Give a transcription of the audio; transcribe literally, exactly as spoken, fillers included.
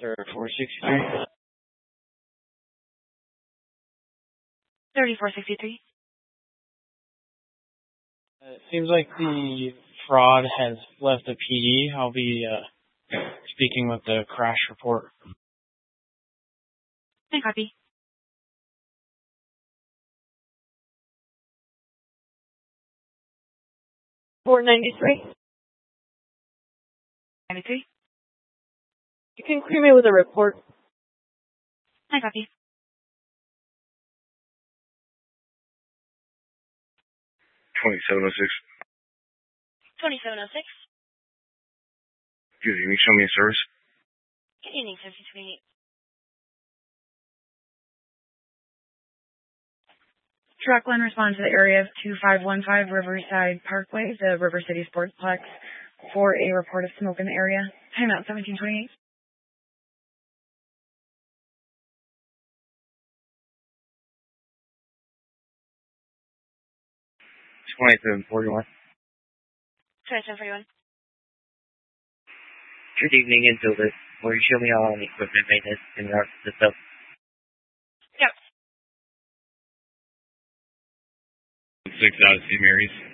thirty-four sixty-three. thirty-four sixty-three. Uh, it seems like the fraud has left the P D. I'll be uh, speaking with the crash report. I copy. four ninety-three. ninety-three. You can clear me with a report. I copy. twenty-seven oh six. twenty-seven oh six. Good evening, show me a service. Good evening, fifty twenty-eight. Truck one respond to the area of two five one five Riverside Parkway, the River City Sportsplex, for a report of smoke in the area. Timeout seventeen twenty-eight. twenty-seven forty-one. twenty-seven forty-one. Good evening, Infielder. Will you show me all the equipment maintenance in regards to the stuff? Yep. Six out of Saint Mary's.